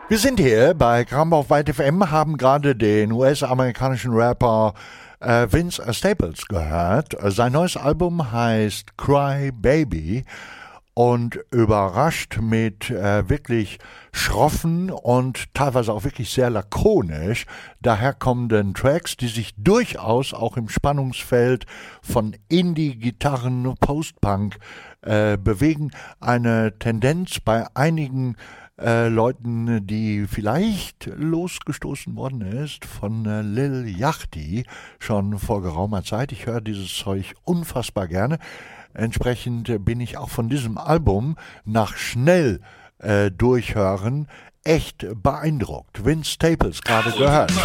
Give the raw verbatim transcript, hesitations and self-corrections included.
Wir sind hier bei Kramp auf White F M, haben gerade den U S-amerikanischen Rapper äh, Vince Staples gehört. Sein neues Album heißt Cry Baby und überrascht mit äh, wirklich schroffen und teilweise auch wirklich sehr lakonisch daherkommenden Tracks, die sich durchaus auch im Spannungsfeld von Indie-Gitarren, Post-Punk äh, bewegen. Eine Tendenz bei einigen Äh, Leuten, die vielleicht losgestoßen worden ist von äh, Lil Yachty schon vor geraumer Zeit. Ich höre dieses Zeug unfassbar gerne. Entsprechend äh, bin ich auch von diesem Album nach schnell äh, durchhören echt beeindruckt. Vince Staples gerade gehört.